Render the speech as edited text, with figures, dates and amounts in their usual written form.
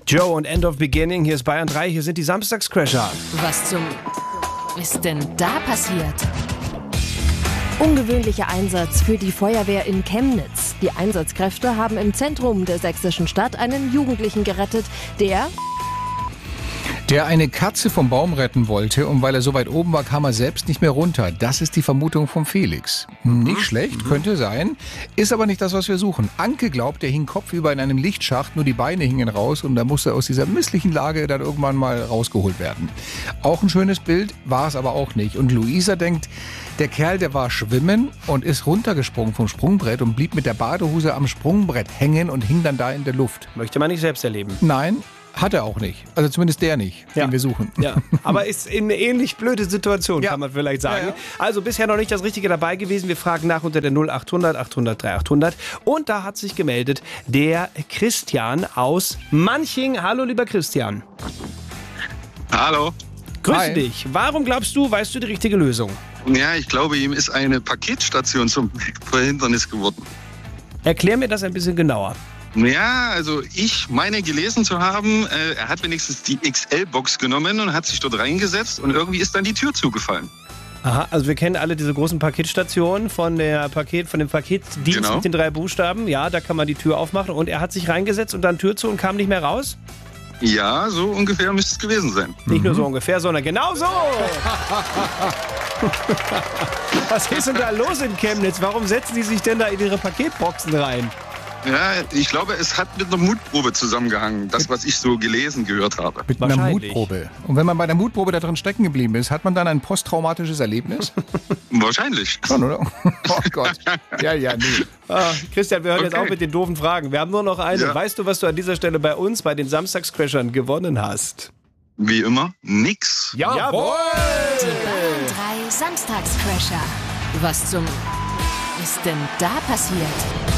Joe und End of Beginning, hier ist Bayern 3, hier sind die Samstagscrasher. Was zum ist denn da passiert? Ungewöhnlicher Einsatz für die Feuerwehr in Chemnitz. Die Einsatzkräfte haben im Zentrum der sächsischen Stadt einen Jugendlichen gerettet, der eine Katze vom Baum retten wollte und weil er so weit oben war, kam er selbst nicht mehr runter. Das ist die Vermutung von Felix. Nicht schlecht, könnte sein, ist aber nicht das, was wir suchen. Anke glaubt, er hing kopfüber in einem Lichtschacht, nur die Beine hingen raus und da musste er aus dieser misslichen Lage dann irgendwann mal rausgeholt werden. Auch ein schönes Bild, war es aber auch nicht. Und Luisa denkt, der Kerl, der war schwimmen und ist runtergesprungen vom Sprungbrett und blieb mit der Badehose am Sprungbrett hängen und hing dann da in der Luft. Möchte man nicht selbst erleben. Nein. Hat er auch nicht. Also zumindest der nicht, den wir suchen. Ja, aber ist in eine ähnlich blöde Situation, kann man vielleicht sagen. Ja. Also bisher noch nicht das Richtige dabei gewesen. Wir fragen nach unter der 0800 800 3800. Und da hat sich gemeldet der Christian aus Manching. Hallo, lieber Christian. Hallo. Grüß dich. Warum glaubst du, weißt du die richtige Lösung? Ja, ich glaube, ihm ist eine Paketstation zum Verhindernis geworden. Erklär mir das ein bisschen genauer. Ja, also ich meine gelesen zu haben, er hat wenigstens die XL-Box genommen und hat sich dort reingesetzt und irgendwie ist dann die Tür zugefallen. Aha, also wir kennen alle diese großen Paketstationen von dem Paketdienst mit den 3 Buchstaben. Ja, da kann man die Tür aufmachen und er hat sich reingesetzt und dann Tür zu und kam nicht mehr raus? Ja, so ungefähr müsste es gewesen sein. Nicht nur so ungefähr, sondern genau so! Was ist denn da los in Chemnitz? Warum setzen die sich denn da in ihre Paketboxen rein? Ja, ich glaube, es hat mit einer Mutprobe zusammengehangen, das, was ich so gehört habe. Mit einer Mutprobe. Und wenn man bei der Mutprobe da drin stecken geblieben ist, hat man dann ein posttraumatisches Erlebnis? Wahrscheinlich. Schon, oder? Oh Gott. Ja, nee. Christian, wir hören jetzt auch mit den doofen Fragen. Wir haben nur noch eine. Ja. Weißt du, was du an dieser Stelle bei uns, bei den Samstagscrashern, gewonnen hast? Wie immer, nix. Jawohl! Die Bayern 3 Samstagscrasher. Was zum ist denn da passiert?